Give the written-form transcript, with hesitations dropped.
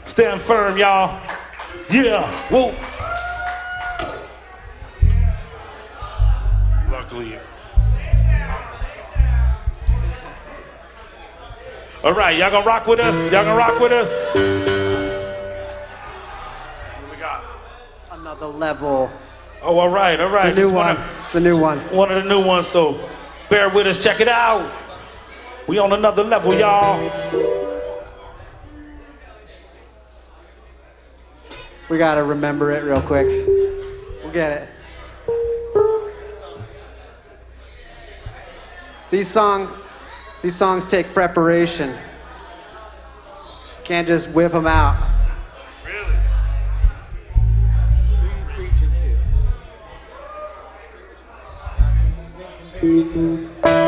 Stand firm, y'all. Yeah, whoa. Luckily. All right, y'all gonna rock with us? Y'all gonna rock with us? What we got? Another level. Oh, all right, all right. It's a new one. It's a new one. One of the new ones, so bear with us. Check it out. We on another level, y'all. We gotta remember it real quick. We'll get it. These songs take preparation. Can't just whip them out. Really? Who are you preaching to? Can you convince anyone?